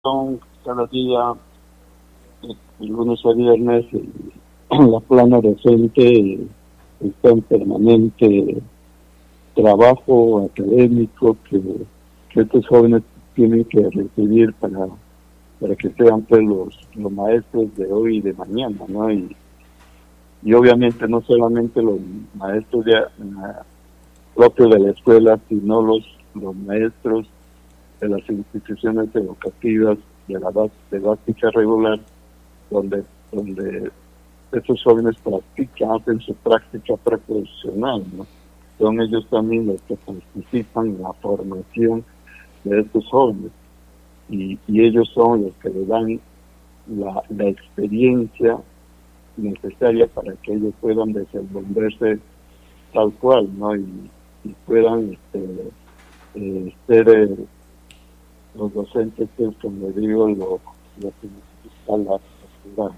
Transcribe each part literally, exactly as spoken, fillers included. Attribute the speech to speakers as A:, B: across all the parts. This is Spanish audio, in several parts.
A: son cada día, eh, de lunes a viernes, eh, la plana docente eh, está en permanente trabajo académico que, que estos jóvenes tienen que recibir para, para que sean pues los, los maestros de hoy y de mañana, ¿no? Y, y obviamente no solamente los maestros ya, uh, propios de la escuela, sino los, los maestros de las instituciones educativas de la base, de básica regular, donde, donde estos jóvenes practican, hacen su práctica preprofesional, ¿no? Son ellos también los que participan en la formación de estos jóvenes y, y ellos son los que le dan la, la experiencia necesaria para que ellos puedan desenvolverse tal cual, ¿no? Y, y puedan este, eh, ser eh, los docentes que, como digo, lo, lo que necesita la sociedad.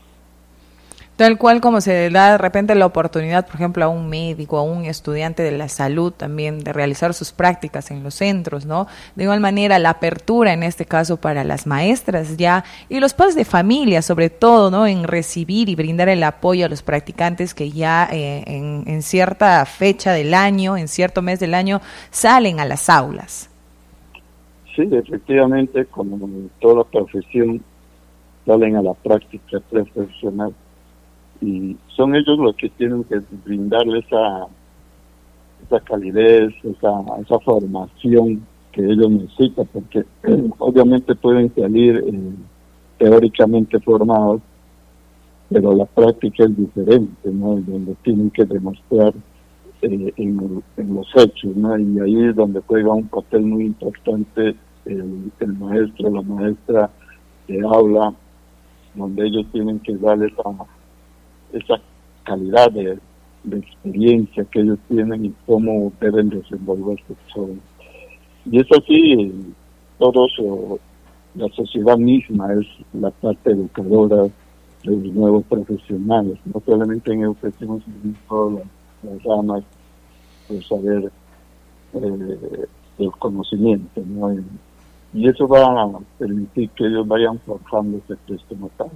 B: Tal cual como se da de repente la oportunidad, por ejemplo, a un médico, a un estudiante de la salud también de realizar sus prácticas en los centros, ¿no? De igual manera, la apertura en este caso para las maestras ya y los padres de familia, sobre todo, ¿no? En recibir y brindar el apoyo a los practicantes que ya eh, en, en cierta fecha del año, en cierto mes del año, salen a las aulas.
A: Sí, efectivamente, como en toda profesión, salen a la práctica profesional. Y son ellos los que tienen que brindarle esa, esa calidez, esa, esa formación que ellos necesitan, porque eh, obviamente pueden salir eh, teóricamente formados, pero la práctica es diferente, ¿no? Donde tienen que demostrar eh, en, en los hechos, ¿no? Y ahí es donde juega un papel muy importante el, el maestro, la maestra de aula, donde ellos tienen que darles a esa calidad de, de experiencia que ellos tienen y cómo deben desenvolverse. Y es así, todos, o, la sociedad misma es la parte educadora de los nuevos profesionales, no solamente en educación, sino en todas las, las ramas del saber, eh, del conocimiento, ¿no? Y, y eso va a permitir que ellos vayan forjándose como tal.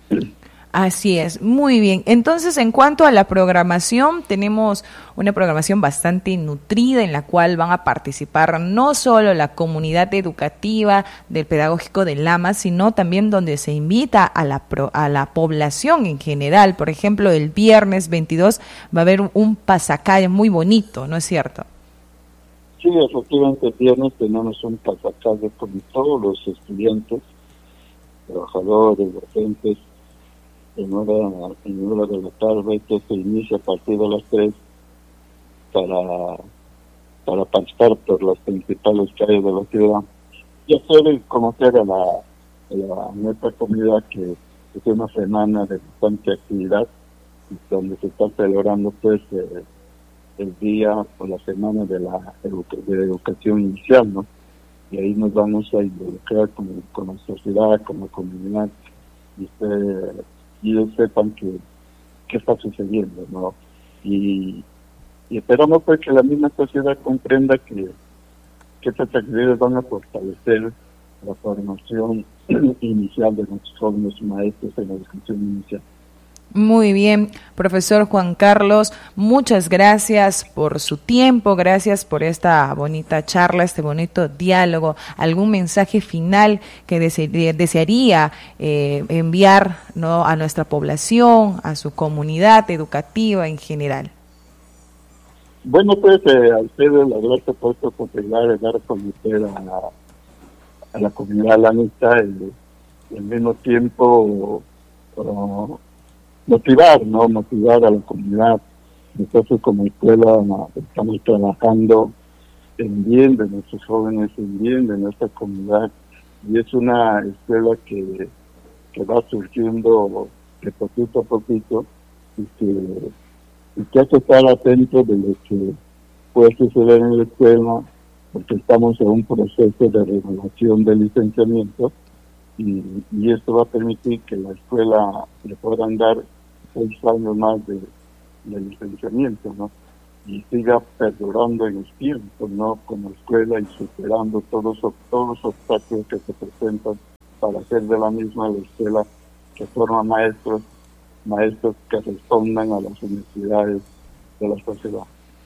B: Así es, muy bien. Entonces, en cuanto a la programación, tenemos una programación bastante nutrida en la cual van a participar no solo la comunidad educativa del Pedagógico de Lamas, sino también donde se invita a la, pro, a la población en general. Por ejemplo, el viernes veintidós va a haber un pasacalle muy bonito, ¿no es cierto?
A: Sí, efectivamente, el viernes tenemos un pasacalle con todos los estudiantes, trabajadores, docentes, en hora, en hora de la tarde, que se inicia a partir de las tres para, para pasar por las principales calles de la ciudad y hacer como que era la, la nuestra comunidad, que es una semana de bastante actividad, donde se está celebrando pues eh, el día o la semana de la educa- de educación inicial, ¿no? Y ahí nos vamos a involucrar con, con la sociedad, con la comunidad, y usted y ellos sepan que, que está sucediendo, ¿no? Y, y esperamos pues que la misma sociedad comprenda que, que estas actividades van a fortalecer la formación inicial de nuestros jóvenes maestros en la educación inicial.
B: Muy bien, profesor Juan Carlos, muchas gracias por su tiempo, gracias por esta bonita charla, este bonito diálogo. ¿Algún mensaje final que dese- desearía eh, enviar, ¿no?, a nuestra población, a su comunidad educativa en general?
A: Bueno, pues eh, a ustedes la verdad por esta oportunidad de dar a conocer a la, a la comunidad lanista y, y al mismo tiempo uh, motivar, ¿no? Motivar a la comunidad. Nosotros como escuela no, estamos trabajando en bien de nuestros jóvenes, en bien de nuestra comunidad, y es una escuela que, que va surgiendo de poquito a poquito y que, y que hay que estar atentos de lo que puede suceder en la escuela, porque estamos en un proceso de renovación del licenciamiento y, y esto va a permitir que la escuela le puedan dar seis años más de, de licenciamiento, ¿no? Y siga perdurando en el tiempo, ¿no? Como escuela y superando todos, todos los obstáculos que se presentan para hacer de la misma la escuela que forma maestros, maestros que respondan a las necesidades de la sociedad.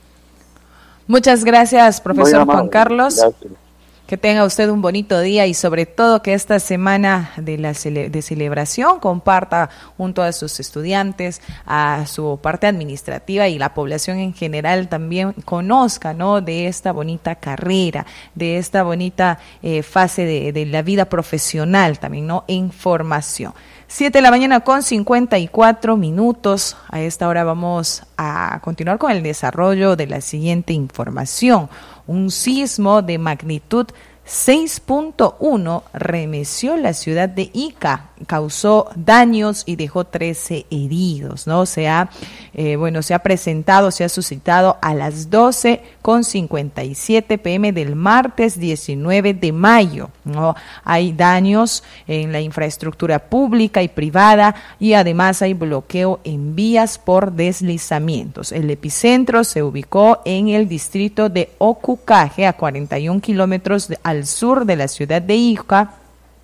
B: Muchas gracias, profesor Juan Carlos.
A: Gracias.
B: Que tenga usted un bonito día y sobre todo que esta semana de la cele- de celebración comparta junto a sus estudiantes, a su parte administrativa y la población en general también conozca, ¿no?, de esta bonita carrera, de esta bonita eh, fase de, de la vida profesional también, ¿no?, en formación. Siete de la mañana con cincuenta y cuatro minutos. A esta hora vamos a continuar con el desarrollo de la siguiente información. Un sismo de magnitud seis punto uno remeció la ciudad de Ica, causó daños y dejó trece heridos, ¿no? Se ha, eh, bueno, se ha presentado, se ha suscitado a las doce con cincuenta y siete pm del martes diecinueve de mayo, ¿no? Hay daños en la infraestructura pública y privada y además hay bloqueo en vías por deslizamientos. El epicentro se ubicó en el distrito de Ocucaje, a cuarenta y un kilómetros de, al sur de la ciudad de Ica,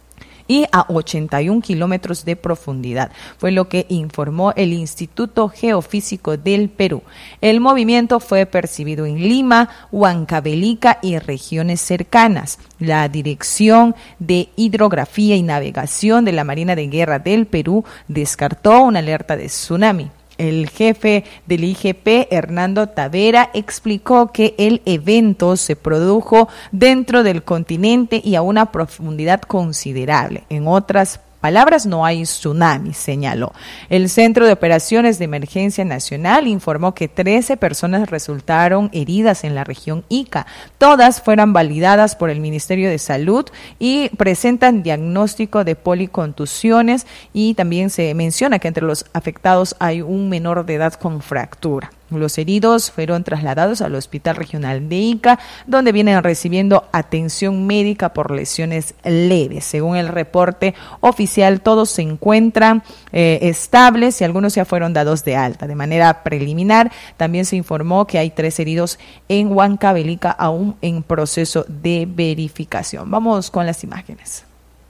B: y a ochenta y un kilómetros de profundidad, fue lo que informó el Instituto Geofísico del Perú. El movimiento fue percibido en Lima, Huancavelica y regiones cercanas. La Dirección de Hidrografía y Navegación de la Marina de Guerra del Perú descartó una alerta de tsunami. El jefe del I G P, Hernando Tavera, explicó que el evento se produjo dentro del continente y a una profundidad considerable. En otras palabras, no hay tsunami, señaló. El Centro de Operaciones de Emergencia Nacional informó que trece personas resultaron heridas en la región Ica. Todas fueron validadas por el Ministerio de Salud y presentan diagnóstico de policontusiones, y también se menciona que entre los afectados hay un menor de edad con fractura. Los heridos fueron trasladados al Hospital Regional de Ica, donde vienen recibiendo atención médica por lesiones leves. Según el reporte oficial, todos se encuentran eh, estables y algunos ya fueron dados de alta. De manera preliminar, también se informó que hay tres heridos en Huancavelica, aún en proceso de verificación. Vamos con las imágenes.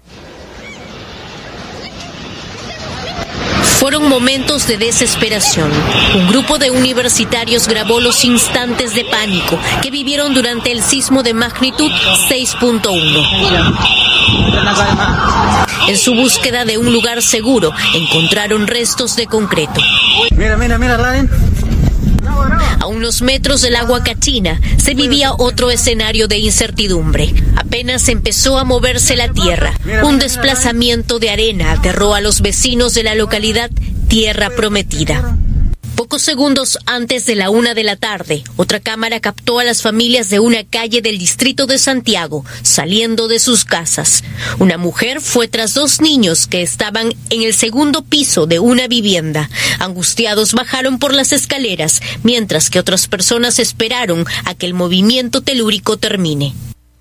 C: Fueron momentos de desesperación. Un grupo de universitarios grabó los instantes de pánico que vivieron durante el sismo de magnitud seis punto uno. En su búsqueda de un lugar seguro, encontraron restos de concreto.
D: Mira, mira, mira, Laden.
C: A unos metros del agua Cachina se vivía otro escenario de incertidumbre. Apenas empezó a moverse la tierra, un desplazamiento de arena aterró a los vecinos de la localidad Tierra Prometida. Pocos segundos antes de la una de la tarde, otra cámara captó a las familias de una calle del distrito de Santiago saliendo de sus casas. Una mujer fue tras dos niños que estaban en el segundo piso de una vivienda. Angustiados bajaron por las escaleras, mientras que otras personas esperaron a que el movimiento telúrico termine.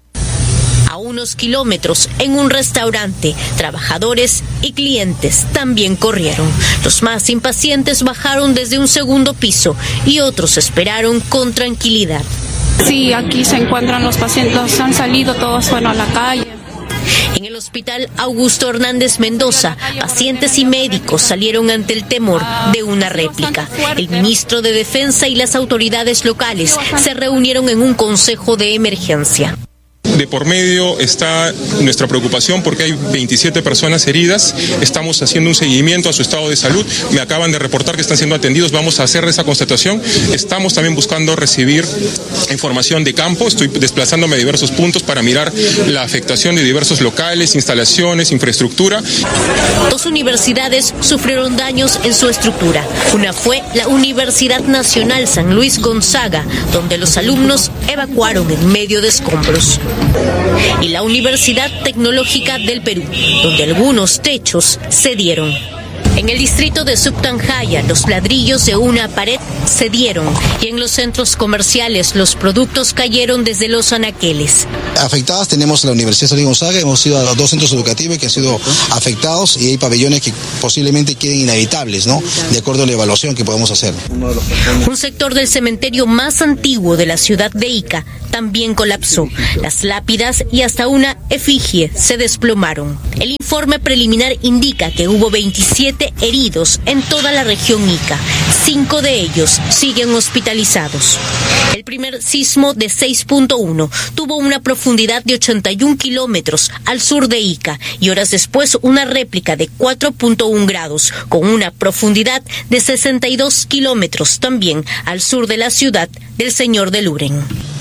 C: A unos kilómetros, en un restaurante, trabajadores y clientes también corrieron. Los más impacientes bajaron desde un segundo piso y otros esperaron con tranquilidad.
E: Sí, aquí se encuentran los pacientes, han salido, todos fueron a la calle.
C: En el hospital Augusto Hernández Mendoza, pacientes y médicos salieron ante el temor de una réplica. El ministro de Defensa y las autoridades locales se reunieron en un consejo de emergencia.
F: De por medio está nuestra preocupación porque hay veintisiete personas heridas. Estamos haciendo un seguimiento a su estado de salud. Me acaban de reportar que están siendo atendidos. Vamos a hacer esa constatación. Estamos también buscando recibir información de campo. Estoy desplazándome a diversos puntos para mirar la afectación de diversos locales, instalaciones, infraestructura.
C: Dos universidades sufrieron daños en su estructura. Una fue la Universidad Nacional San Luis Gonzaga, donde los alumnos evacuaron en medio de escombros. Y la Universidad Tecnológica del Perú, donde algunos techos cedieron. En el distrito de Subtanjaya, los ladrillos de una pared cedieron y en los centros comerciales los productos cayeron desde los anaqueles.
G: Afectadas tenemos la Universidad San Luis Gonzaga, hemos ido a dos centros educativos que han sido afectados y hay pabellones que posiblemente queden inhabitables, ¿no? De acuerdo a la evaluación que podemos hacer.
C: Un sector del cementerio más antiguo de la ciudad de Ica también colapsó. Las lápidas y hasta una efigie se desplomaron. El informe preliminar indica que hubo veintisiete heridos en toda la región Ica. Cinco de ellos siguen hospitalizados. El primer sismo de seis punto uno tuvo una profundidad de ochenta y un kilómetros al sur de Ica y horas después una réplica de cuatro punto uno grados con una profundidad de sesenta y dos kilómetros también al sur de la ciudad del Señor de Luren.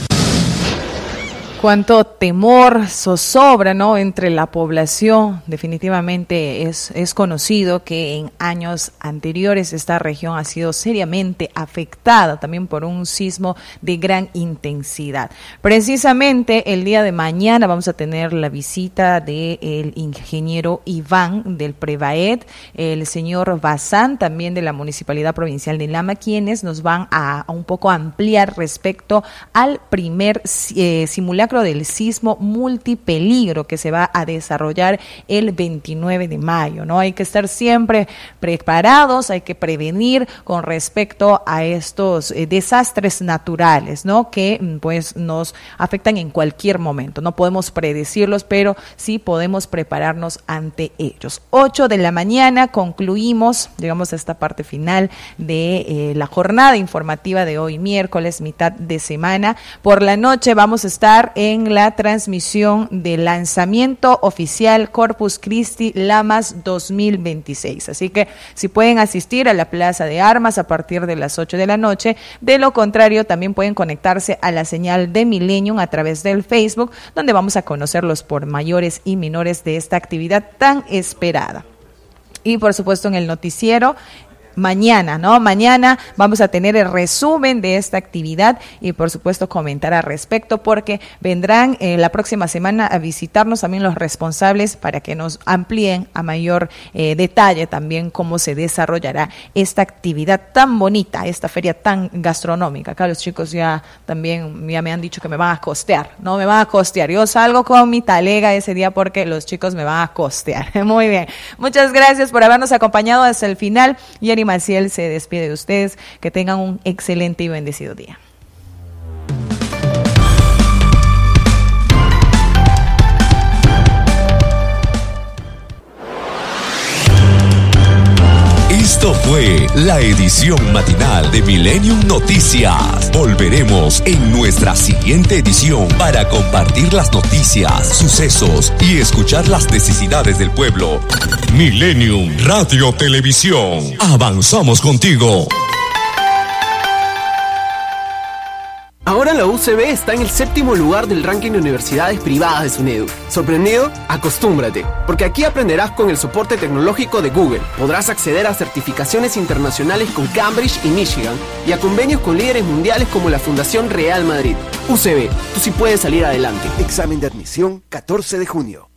B: Cuánto temor zozobra, ¿no?, entre la población. Definitivamente es, es conocido que en años anteriores esta región ha sido seriamente afectada también por un sismo de gran intensidad. Precisamente el día de mañana vamos a tener la visita del ingeniero Iván del Prevaed, el señor Bazán también de la Municipalidad Provincial de Lama, quienes nos van a, a un poco ampliar respecto al primer eh, simulacro del sismo multipeligro que se va a desarrollar el veintinueve de mayo, ¿no? Hay que estar siempre preparados, hay que prevenir con respecto a estos eh, desastres naturales, ¿no?, que pues nos afectan en cualquier momento. No podemos predecirlos, pero sí podemos prepararnos ante ellos. ocho de la mañana concluimos, llegamos a esta parte final de eh, la jornada informativa de hoy, miércoles, mitad de semana. Por la noche vamos a estar en la transmisión del lanzamiento oficial Corpus Christi Lamas dos mil veintiséis. Así que si pueden asistir a la Plaza de Armas a partir de las ocho de la noche, de lo contrario también pueden conectarse a la señal de Millennium a través del Facebook, donde vamos a conocer los por mayores y menores de esta actividad tan esperada. Y por supuesto en el noticiero mañana, ¿no? Mañana vamos a tener el resumen de esta actividad y por supuesto comentar al respecto, porque vendrán eh, la próxima semana a visitarnos también los responsables para que nos amplíen a mayor eh, detalle también cómo se desarrollará esta actividad tan bonita, esta feria tan gastronómica. Acá los chicos ya también ya me han dicho que me van a costear, no me van a costear. Yo salgo con mi talega ese día porque los chicos me van a costear. Muy bien. Muchas gracias por habernos acompañado hasta el final. Yeri Maciel se despide de ustedes. Que tengan un excelente y bendecido día.
H: Esto fue la edición matinal de Millennium Noticias. Volveremos en nuestra siguiente edición para compartir las noticias, sucesos y escuchar las necesidades del pueblo. Millennium Radio Televisión. Avanzamos contigo.
I: Ahora la U C B está en el séptimo lugar del ranking de universidades privadas de SUNEDU. ¿Sorprendido? Acostúmbrate, porque aquí aprenderás con el soporte tecnológico de Google. Podrás acceder a certificaciones internacionales con Cambridge y Michigan y a convenios con líderes mundiales como la Fundación Real Madrid. U C B, tú sí puedes salir adelante.
J: Examen de admisión catorce de junio.